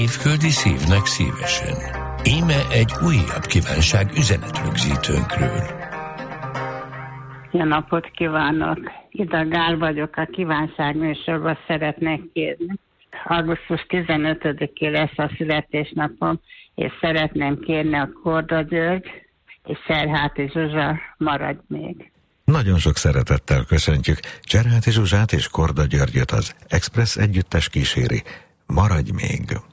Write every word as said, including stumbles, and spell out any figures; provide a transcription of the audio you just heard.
Évföldi szívnek szívesen. Íme egy újabb kívánság üzenetrögzítőnkről. Jó napot kívánok! Ida Gál vagyok, a kívánság műsorban szeretnék kérni. augusztus tizenötödikén lesz a születésnapom, és szeretném kérni a Korda György és Cserháti Zsuzsa Maradj még. Nagyon sok szeretettel köszöntjük Cserháti Zsuzsát és Korda Györgyöt, az Express együttes kíséri. Maradj még!